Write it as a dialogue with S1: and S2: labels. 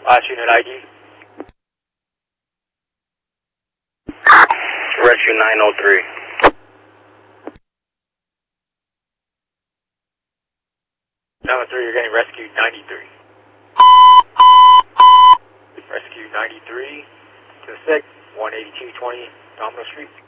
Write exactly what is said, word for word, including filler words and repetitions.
S1: Last unit I D.
S2: Rescue nine oh three.
S1: nine oh three, you're getting rescue ninety-three. Rescue ninety-three to six, one eighty-two twenty Domino Street.